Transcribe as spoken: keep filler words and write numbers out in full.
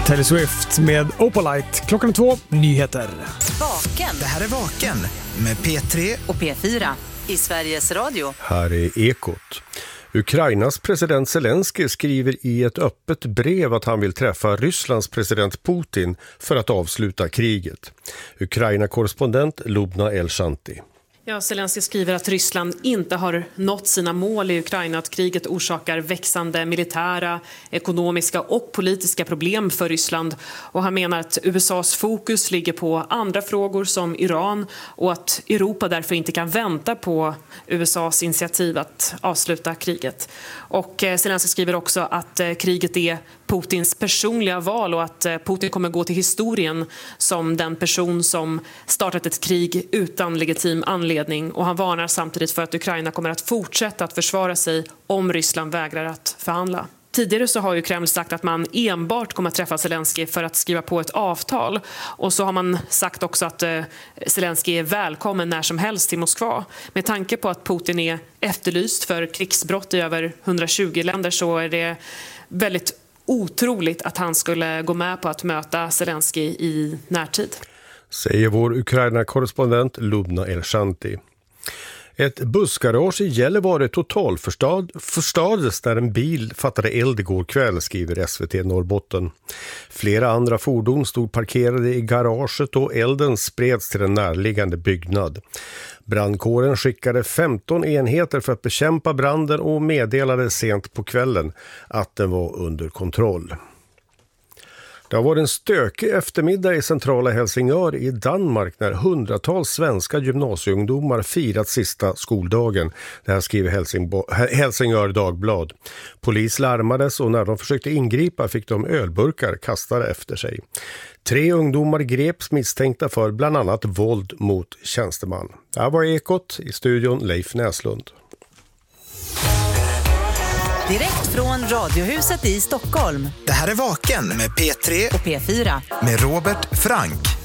Taylor Swift med Opalite. Klockan är två, nyheter. Vaken. Det här är Vaken med P tre och P fyra i Sveriges Radio. Här är Ekot. Ukrainas president Zelensky skriver i ett öppet brev att han vill träffa Rysslands president Putin för att avsluta kriget. Ukraina-korrespondent Lubna El-Shanti. Ja, Zelensky skriver att Ryssland inte har nått sina mål i Ukraina, att kriget orsakar växande militära, ekonomiska och politiska problem för Ryssland. Och han menar att U S A:s fokus ligger på andra frågor som Iran och att Europa därför inte kan vänta på U S A:s initiativ att avsluta kriget. Och Zelensky skriver också att kriget är Putins personliga val och att Putin kommer gå till historien som den person som startat ett krig utan legitim anledning, och han varnar samtidigt för att Ukraina kommer att fortsätta att försvara sig om Ryssland vägrar att förhandla. Tidigare så har ju Kreml sagt att man enbart kommer att träffa Zelensky för att skriva på ett avtal, och så har man sagt också att eh, Zelensky är välkommen när som helst till Moskva. Med tanke på att Putin är efterlyst för krigsbrott i över hundratjugo länder så är det väldigt otroligt att han skulle gå med på att möta Zelensky i närtid. Säger vår Ukraina-korrespondent Lubna El-Shanti. Ett bussgarage i Gällivare totalförstördes när en bil fattade eld igår kväll, skriver S V T Norrbotten. Flera andra fordon stod parkerade i garaget och elden spreds till en närliggande byggnad. Brandkåren skickade femton enheter för att bekämpa branden och meddelade sent på kvällen att den var under kontroll. Det har varit en stökig eftermiddag i centrala Helsingör i Danmark när hundratals svenska gymnasieungdomar firat sista skoldagen. Det här skriver Helsingbo- Helsingör Dagblad. Polis larmades och när de försökte ingripa fick de ölburkar kastade efter sig. Tre ungdomar greps misstänkta för bland annat våld mot tjänsteman. Det här var Ekot, i studion Leif Näslund. Direkt från Radiohuset i Stockholm. Det här är Vaken med P tre och P fyra med Robert Frank.